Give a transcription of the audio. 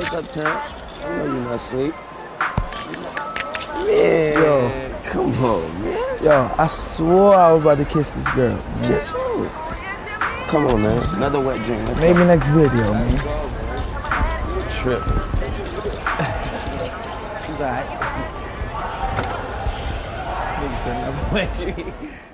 Wake up, Terrence. I know you're not asleep. Man, yo, come on, man. Yo, I swore I was about to kiss this girl, man. Kiss who? Come on, man. Another wet dream. Maybe next video, man. Trip. She's alright. This nigga said another wet dream.